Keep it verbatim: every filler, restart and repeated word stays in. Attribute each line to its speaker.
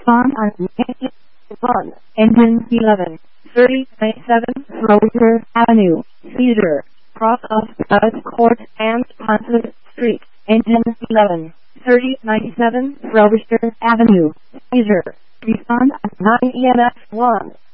Speaker 1: Respond on engine one. Engine eleven. thirty ninety-seven Rozier Avenue, Cedar, cross of Bud Court and Ponce Street. Engine eleven. thirty ninety-seven Rozier Avenue, Cedar. Respond on nine E M F one.